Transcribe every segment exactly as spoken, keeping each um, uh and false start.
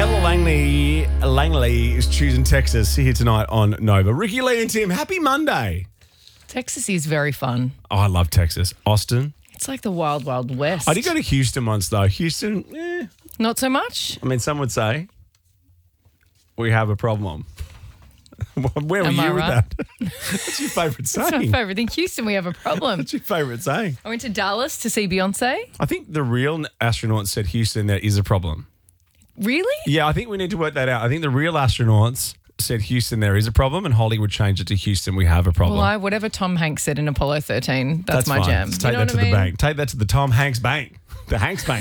Ella Langley, Langley is choosing Texas here tonight on Nova. Ricky Lee and Tim, happy Monday. Texas is very fun. Oh, I love Texas. Austin. It's like the wild, wild west. I did go to Houston once, though. Houston, eh. Not so much. I mean, some would say we have a problem. Where were Am you I with right? that? What's your favourite It's my saying? favourite. In Houston, we have a problem. What's your favourite saying? I went to Dallas to see Beyonce. I think the real astronauts said Houston, there is a problem. Really? Yeah, I think we need to work that out. I think the real astronauts said Houston, there is a problem, and Hollywood changed it to Houston, we have a problem. Well, I, whatever Tom Hanks said in Apollo thirteen, that's, my fine. jam. Let's You take know that what to I the mean? bank. Take that to the Tom Hanks Bank. The Hanks Bank.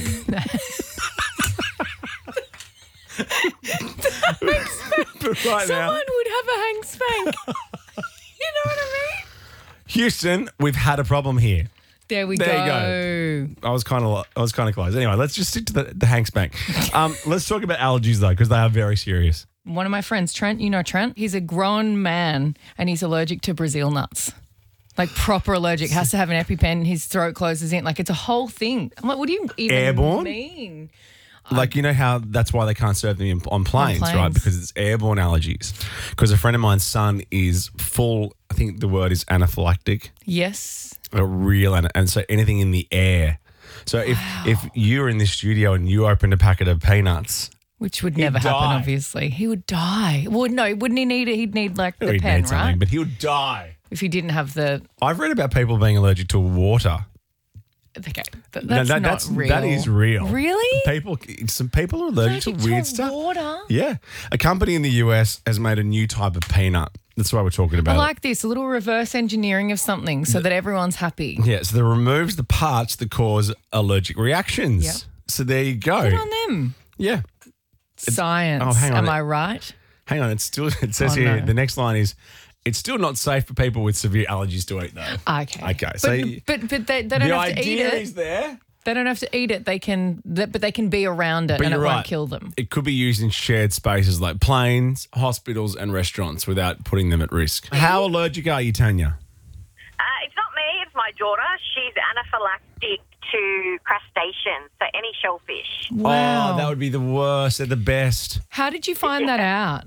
But right now, Someone would have a Hanks bank. You know what I mean? Houston, we've had a problem here. There we There go. you I was kind of, I was kind of close. Anyway, let's just stick to the, the Hanks Bank. Um, let's talk about allergies though, because they are very serious. One of my friends, Trent, you know Trent? He's a grown man and he's allergic to Brazil nuts. Like proper allergic. Has to have an EpiPen. His throat closes in. Like it's a whole thing. I'm like, what do you even Airborne? mean? Like, you know how that's why they can't serve them in, on, planes, planes. right? Because it's airborne allergies. Because a friend of mine's son is full, I think the word is anaphylactic. Yes. A real, and, and so anything in the air. So if, if you were in this studio and you opened a packet of peanuts, Which would never happen, die. obviously. He would die. Well, no, wouldn't he need it? He'd need like the he'd pen, need something, right? but he would die. If he didn't have the... I've read about people being allergic to water. Okay, th- No, that's that- not that's- real. that is real. Really? People, some people are allergic, Allergic to weird to stuff. water? Yeah, a company in the U S has made a new type of peanut. That's why we're talking about I it. like this, a little reverse engineering of something so that everyone's happy. Yeah, so that removes the parts that cause allergic reactions. Yep. So there you go. Good on them. Yeah. Science. oh, hang on. Am I right? Hang on, it's still it says Oh, here, no. the next line is it's still not safe for people with severe allergies to eat though. Okay. Okay, But, so you- but, but they, they don't the have to eat idea it. is there. They don't have to eat it. They can, th- but they can be around it But and it you're won't right. kill them. It could be used in shared spaces like planes, hospitals and restaurants without putting them at risk. How allergic are you, Tanya? Uh, it's not me, it's my daughter. She's anaphylactic to crustaceans, so any shellfish. Wow. Oh, that would be the worst. They're the best. How did you find that out?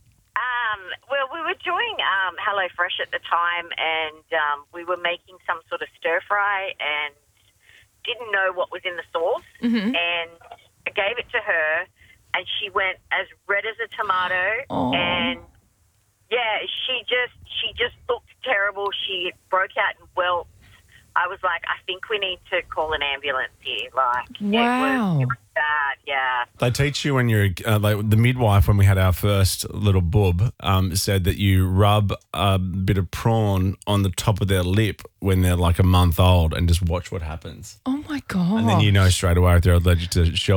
Um, well, we were doing um, HelloFresh at the time, and um, we were making some sort of stir fry and didn't know what was in the sauce. Mm-hmm. And I gave it to her, and she went as red as a tomato. Oh. And yeah, she just she just looked terrible. She broke out in welts. I was like, I think we need to call an ambulance here. Like, Wow. it was, it was bad. Yeah. They teach you when you're uh, like the midwife when we had our first little bub um, said that you rub a bit of prawn on the top of their lip when they're like a month old and just watch what happens, Oh my God. and then you know straight away if they're allergic to shell.